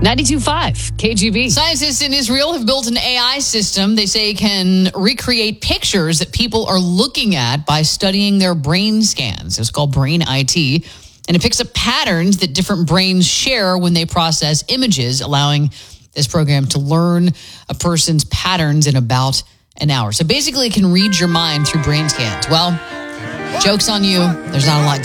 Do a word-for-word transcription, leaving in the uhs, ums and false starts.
ninety-two point five K G B. Scientists in Israel have built an A I system they say can recreate pictures that people are looking at by studying their brain scans. It's called Brain I T, and it picks up patterns that different brains share when they process images, allowing this program to learn a person's patterns in about an hour. So basically, it can read your mind through brain scans. Well, joke's on you. There's not a lot